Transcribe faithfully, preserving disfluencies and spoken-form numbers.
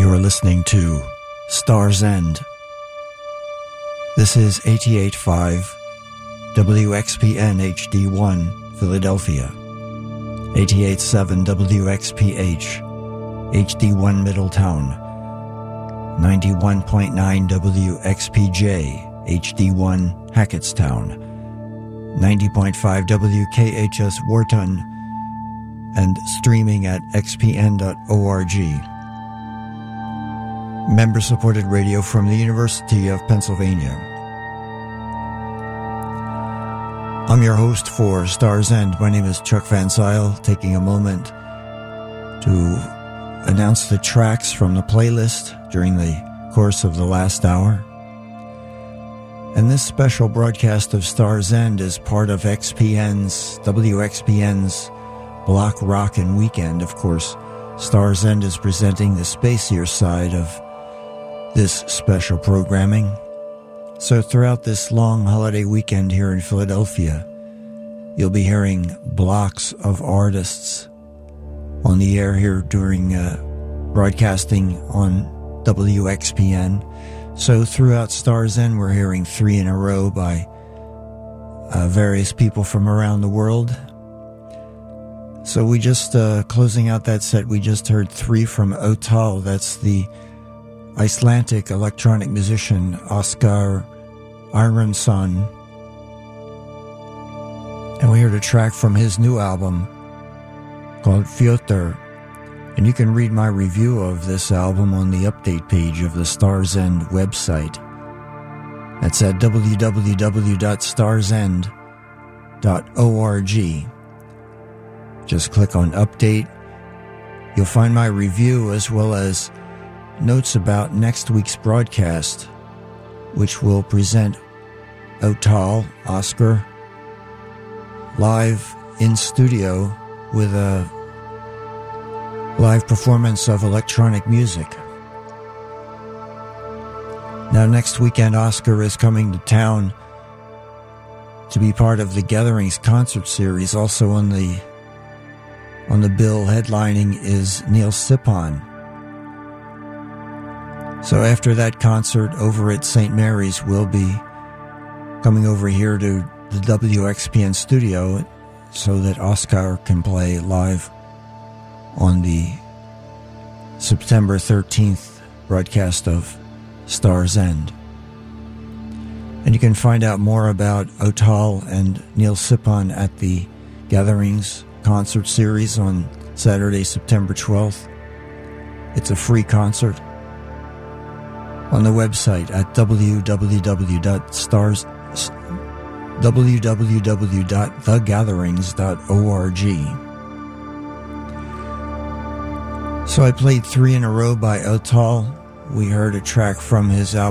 You're listening to Star's End. This is eighty-eight point five W X P N H D one, Philadelphia. eighty-eight point seven W X P H, H D one, Middletown. ninety-one point nine W X P J, H D one, Hackettstown. ninety point five W K H S, Wharton, and streaming at x p n dot org. Member-supported radio from the University of Pennsylvania. I'm your host for Star's End. My name is Chuck Van Zyl, taking a moment to announce the tracks from the playlist during the course of the last hour. And this special broadcast of Star's End is part of X P N's, W X P N's Block Rockin' Weekend. Of course, Star's End is presenting the spacier side of this special programming. So throughout this long holiday weekend here in Philadelphia, you'll be hearing blocks of artists on the air here during uh, broadcasting on W X P N. So throughout Star's End, we're hearing three in a row by uh, various people from around the world. So we just, uh, closing out that set, we just heard three from Otal. That's the Icelandic electronic musician Oskar Aronson. And we heard a track from his new album called Fjötur. And you can read my review of this album on the update page of the Star's End website. That's at w w w dot stars end dot org. Just click on update. You'll find my review as well as notes about next week's broadcast, which will present Otal, Oskar, live in studio with a live performance of electronic music. Now, next weekend, Oskar is coming to town to be part of the Gatherings concert series. Also on the on the bill headlining is Neil Sipon. So after that concert over at Saint Mary's, we'll be coming over here to the W X P N studio so that Oskar can play live on the September thirteenth broadcast of Star's End. And you can find out more about Otal and Neil Sipon at the Gatherings concert series on Saturday, September twelfth. It's a free concert on the website at w w w dot stars w w w dot the gatherings dot org. So I played three in a row by Otal. We heard a track from his album